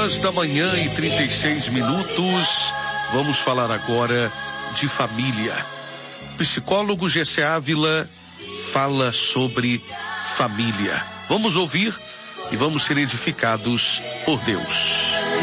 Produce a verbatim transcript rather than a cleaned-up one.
horas da manhã e trinta e seis minutos. Vamos falar agora de família. Psicólogo Gessé Ávila fala sobre família. Vamos ouvir e vamos ser edificados por Deus.